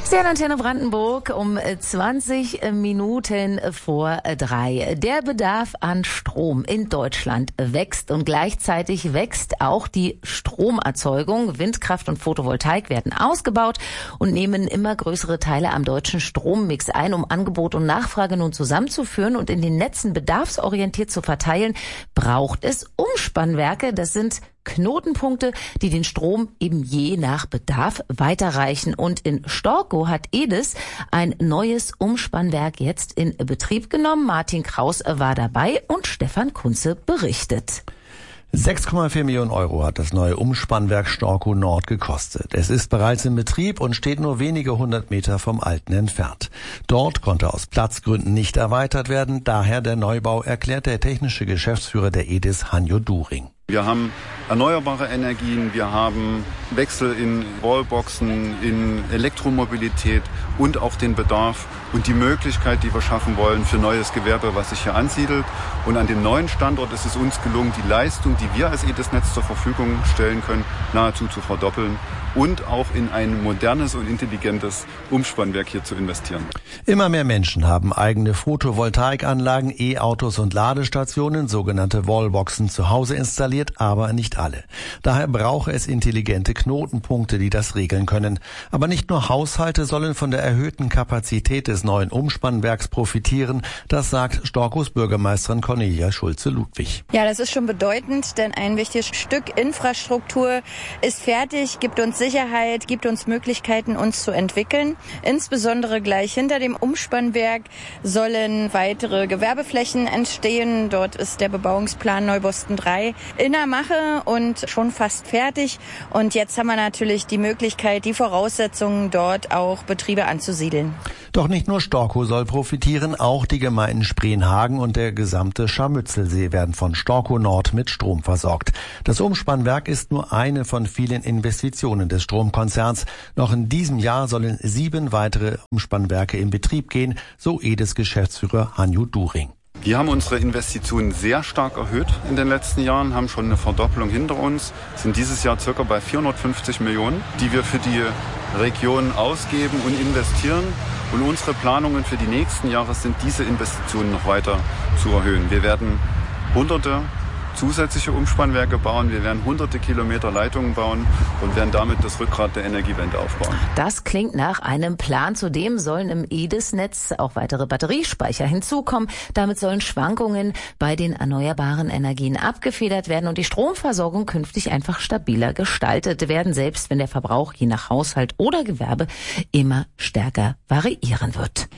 Sehr Antenne Brandenburg um 20 Minuten vor 3. Der Bedarf an Strom in Deutschland wächst und gleichzeitig wächst auch die Stromerzeugung. Windkraft und Photovoltaik werden ausgebaut und nehmen immer größere Teile am deutschen Strommix ein. Um Angebot und Nachfrage nun zusammenzuführen und in den Netzen bedarfsorientiert zu verteilen, braucht es Umspannwerke. Das sind Knotenpunkte, die den Strom eben je nach Bedarf weiterreichen. Und in Storkow hat EDES ein neues Umspannwerk jetzt in Betrieb genommen. Martin Kraus war dabei und Stefan Kunze berichtet. 6,4 Millionen Euro hat das neue Umspannwerk Storkow Nord gekostet. Es ist bereits in Betrieb und steht nur wenige 100 Meter vom alten entfernt. Dort konnte aus Platzgründen nicht erweitert werden, daher der Neubau, erklärt der technische Geschäftsführer der EDES, Hanjo During. Wir haben erneuerbare Energien, wir haben Wechsel in Wallboxen, in Elektromobilität und auch den Bedarf und die Möglichkeit, die wir schaffen wollen für neues Gewerbe, was sich hier ansiedelt. Und an dem neuen Standort ist es uns gelungen, die Leistung, die wir als EDES-Netz zur Verfügung stellen können, nahezu zu verdoppeln und auch in ein modernes und intelligentes Umspannwerk hier zu investieren. Immer mehr Menschen haben eigene Photovoltaikanlagen, E-Autos und Ladestationen, sogenannte Wallboxen, zu Hause installiert, aber nicht alle. Daher brauche es intelligente Knotenpunkte, die das regeln können. Aber nicht nur Haushalte sollen von der erhöhten Kapazität des neuen Umspannwerks profitieren, das sagt Storkows Bürgermeisterin Cornelia Schulze-Ludwig. Ja, das ist schon bedeutend, denn ein wichtiges Stück Infrastruktur ist fertig, gibt uns Sicherheit, gibt uns Möglichkeiten, uns zu entwickeln. Insbesondere gleich hinter dem Umspannwerk sollen weitere Gewerbeflächen entstehen. Dort ist der Bebauungsplan Neubosten 3 in der Mache und schon fast fertig. Und jetzt haben wir natürlich die Möglichkeit, die Voraussetzungen, dort auch Betriebe anzusiedeln. Doch nicht nur Storkow soll profitieren, auch die Gemeinden Spreenhagen und der gesamte Scharmützelsee werden von Storkow Nord mit Strom versorgt. Das Umspannwerk ist nur eine von vielen Investitionen des Stromkonzerns. Noch in diesem Jahr sollen 7 weitere Umspannwerke in Betrieb gehen, so EDES-Geschäftsführer Hanjo During. Wir haben unsere Investitionen sehr stark erhöht in den letzten Jahren, haben schon eine Verdopplung hinter uns, sind dieses Jahr circa bei 450 Millionen, die wir für die Region ausgeben und investieren. Und unsere Planungen für die nächsten Jahre sind, diese Investitionen noch weiter zu erhöhen. Wir werden hunderte zusätzliche Umspannwerke bauen, wir werden hunderte Kilometer Leitungen bauen und werden damit das Rückgrat der Energiewende aufbauen. Das klingt nach einem Plan. Zudem sollen im EDES-Netz auch weitere Batteriespeicher hinzukommen. Damit sollen Schwankungen bei den erneuerbaren Energien abgefedert werden und die Stromversorgung künftig einfach stabiler gestaltet werden, selbst wenn der Verbrauch je nach Haushalt oder Gewerbe immer stärker variieren wird.